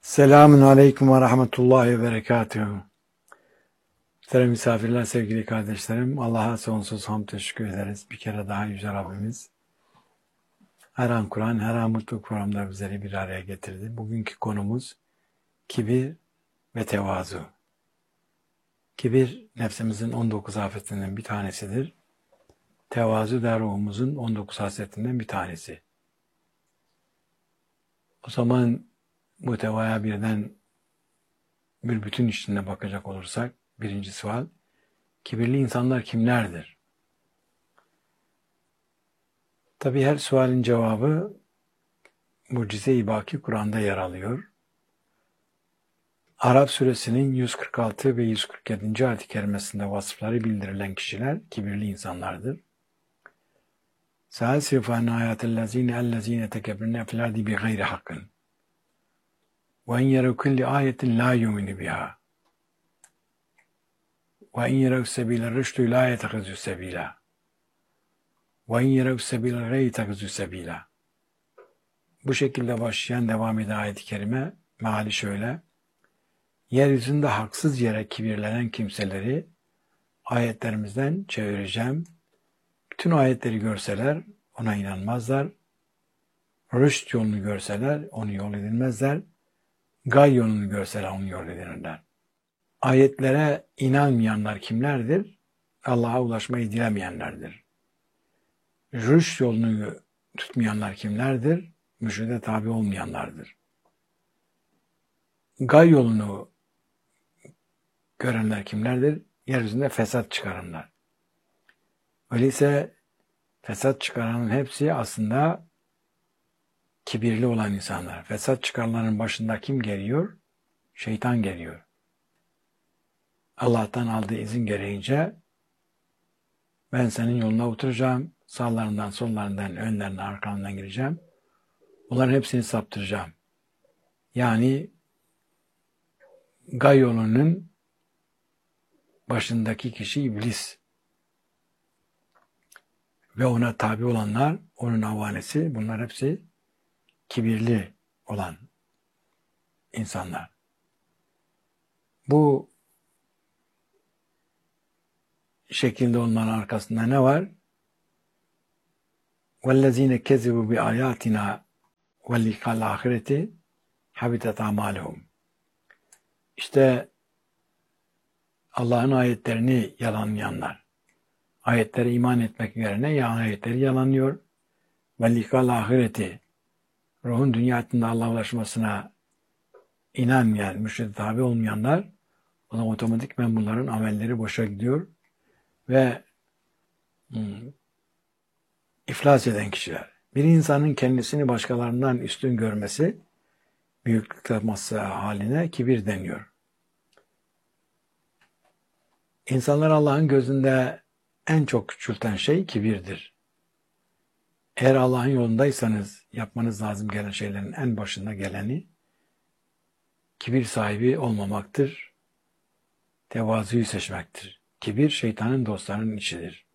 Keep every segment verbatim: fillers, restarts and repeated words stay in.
Selamun Aleyküm ve Rahmetullahi ve Berekatuhu. Muhterem misafirler, sevgili kardeşlerim, Allah'a sonsuz hamd teşekkür ederiz. Bir kere daha Yüce Rabbimiz her an Kur'an, her an mutluluk programda bizleri bir araya getirdi. Bugünkü konumuz kibir ve tevazu. Kibir, nefsimizin on dokuz afetinden bir tanesidir. Tevazu da ruhumuzun on dokuz hasretinden bir tanesi. O zaman bu tevaya birden bir bütün içinde bakacak olursak, birinci sual, kibirli insanlar kimlerdir? Tabi her sualin cevabı Mucize-i Baki Kur'an'da yer alıyor. Araf suresinin yüz kırk altı ve yüz kırk yedinci ayet-i kerimesinde vasıfları bildirilen kişiler kibirli insanlardır. Sâsifâne âyâtellezîne ellezîne tekebbirne fil ardi bi gayri hakkın. Ve en yerev kulli âyetin lâ yuminu biha. Ve en yerev sebîle rüştü lâ yetekizü sebîlâ. Ve en yerev sebîle gayri yetekizü sebîlâ. Bu şekilde başlayan devam eden ayet-i kerime meali şöyle: yeryüzünde haksız yere kibirlenen kimseleri ayetlerimizden çevireceğim. Bütün ayetleri görseler ona inanmazlar. Rüşt yolunu görseler onu yol edilmezler. Gay yolunu görseler onu yol edinirler. Ayetlere inanmayanlar kimlerdir? Allah'a ulaşmayı dilemeyenlerdir. Rüşt yolunu tutmayanlar kimlerdir? Mürşide tabi olmayanlardır. Gay yolunu görenler kimlerdir? Yeryüzünde fesat çıkaranlar. Öyleyse fesat çıkaranın hepsi aslında kibirli olan insanlar. Fesat çıkaranların başında kim geliyor? Şeytan geliyor. Allah'tan aldığı izin gereğince ben senin yoluna oturacağım, sağlarından, sollarından, önlerinden, arkalarından gireceğim. Bunların hepsini saptıracağım. Yani gay yolunun başındaki kişi iblis. Ve ona tabi olanlar, onun avanesi, bunlar hepsi kibirli olan insanlar. Bu şekilde olmanın arkasında ne var? وَالَّذ۪ينَ كَذِبُوا بِآيَاتِنَا وَالْلِقَى الْآخِرَةِ حَبِتَتْ أَعْمَالُهُمْ. İşte Allah'ın ayetlerini yalanlayanlar. Ayetlere iman etmek yerine ayetleri yalanlıyor. وَالْلِقَى الْآخِرَةِ ruhun dünya hayatında Allah'a ulaşmasına inanmayan, mürşide tabi olmayanlar, o zaman otomatikmen bunların amelleri boşa gidiyor ve hmm, iflas eden kişiler. Bir insanın kendisini başkalarından üstün görmesi, büyüklük yapması haline kibir deniyor. İnsanlar Allah'ın gözünde en çok küçülten şey kibirdir. Eğer Allah'ın yolundaysanız yapmanız lazım gelen şeylerin en başında geleni kibir sahibi olmamaktır, tevazuyu seçmektir. Kibir şeytanın dostlarının işidir.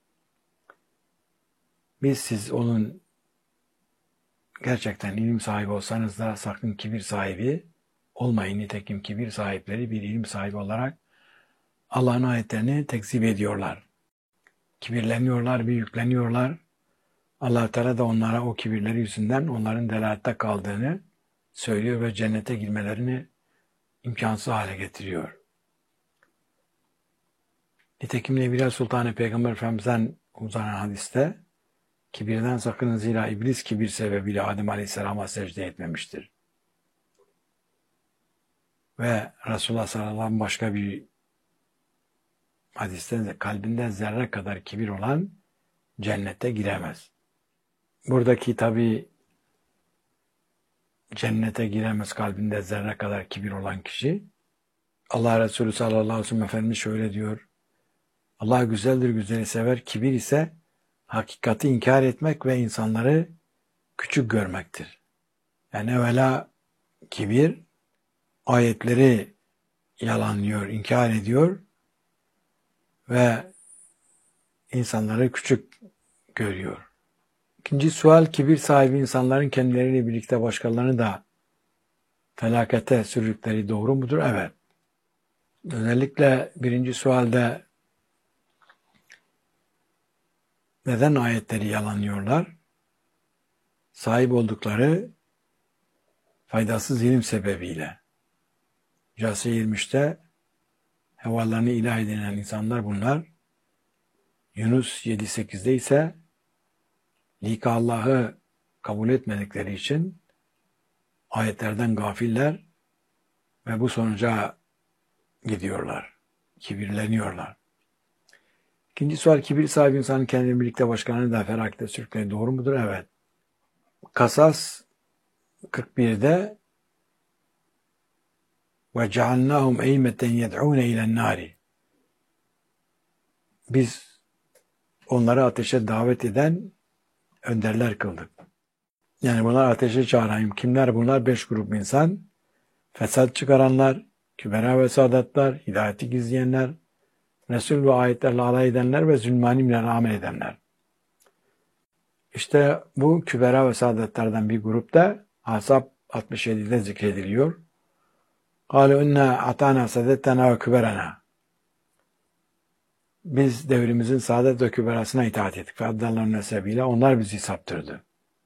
Biz siz onun gerçekten ilim sahibi olsanız da sakın kibir sahibi olmayın. Nitekim kibir sahipleri bir ilim sahibi olarak Allah'ın ayetlerini tekzip ediyorlar. Kibirleniyorlar, büyükleniyorlar. Allah-u Teala da onlara o kibirleri yüzünden onların delalette kaldığını söylüyor ve cennete girmelerini imkansız hale getiriyor. Nitekim Nebiler Sultanı Peygamber Efendimiz'den uzanan hadiste kibirden sakının zira iblis kibir sebebiyle Adem Aleyhisselam'a secde etmemiştir. Ve Resulullah sallallahu aleyhi ve sellem başka bir hadiste de kalbinde zerre kadar kibir olan cennete giremez. Buradaki tabi cennete giremez kalbinde zerre kadar kibir olan kişi. Allah Resulü sallallahu aleyhi ve sellem Efendimiz şöyle diyor: Allah güzeldir, güzeli sever. Kibir ise hakikati inkar etmek ve insanları küçük görmektir. Yani evvela kibir ayetleri yalanlıyor, inkar ediyor ve insanları küçük görüyor. İkinci sual, kibir sahibi insanların kendileriyle birlikte başkalarını da felakete sürdükleri doğru mudur? Evet. Özellikle birinci sualde neden ayetleri yalanlıyorlar? Sahip oldukları faydasız ilim sebebiyle. Casi yirmi üçte hevalarını ilah edinen insanlar bunlar. Yunus yedi sekizde ise lika Allah'ı kabul etmedikleri için ayetlerden gafiller ve bu sonuca gidiyorlar. Kibirleniyorlar. İkinci sual, kibir sahibi insanın kendini birlikte başkalarını da felakete sürükleri doğru mudur? Evet. Kasas kırk birde ve cealnâhum eymeten yed'ûne ilen nâri. Biz onları ateşe davet eden önderler kıldık. Yani bunlar ateşe çağırayım. Kimler bunlar? Beş grup insan. Fesat çıkaranlar, kübera ve sadatlar, hidayeti gizleyenler, Resul ve ayetlerle alay edenler ve zulmanimle amel edenler. İşte bu kübera ve saadetlerden bir grupta Ahzab altmış yedide zikrediliyor. قَالُوا اِنَّا اَعْتَانَا سَدَتَّنَا وَكُبَرَنَا. Biz devrimizin saadet ve küberasına itaat ettik. فَاَدَّلَّهُ نَسَب۪يلًا. Onlar bizi saptırdı.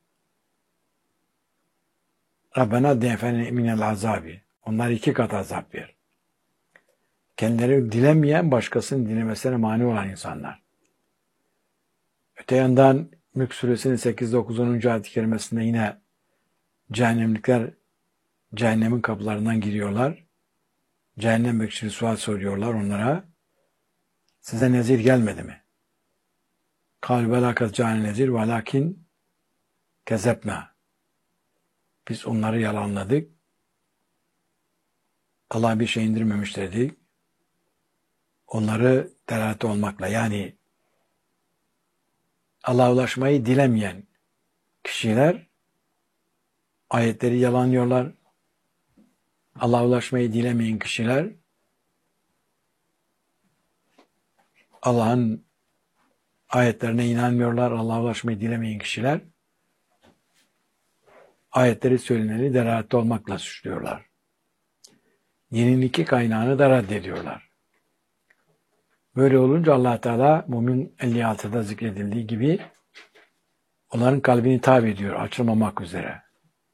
Rabbena defene minel azabi. Onlar iki kat azap ver. Kendileri dilemeyen, başkasının dilemesine mani olan insanlar. Öte yandan Mülk Suresinin sekiz dokuz onuncu ayet-i kerimesinde yine cehennemlikler cehennemin kapılarından giriyorlar. Cehennem bekçili sual soruyorlar onlara. Size nezir gelmedi mi? Kâl velâ kad câne nezir velâkin kezebnâ. Biz onları yalanladık. Allah bir şey indirmemiş dedik. Onları delalet olmakla, yani Allah'a ulaşmayı dilemeyen kişiler ayetleri yalanlıyorlar. Allah'a ulaşmayı dilemeyen kişiler Allah'ın ayetlerine inanmıyorlar. Allah'a ulaşmayı dilemeyen kişiler ayetleri söyleneni delalet olmakla suçluyorlar. Dinin iki kaynağını da reddediyorlar. Böyle olunca Allah Teala Mümin elli altıda zikredildiği gibi onların kalbini tabi ediyor, açılmamak üzere.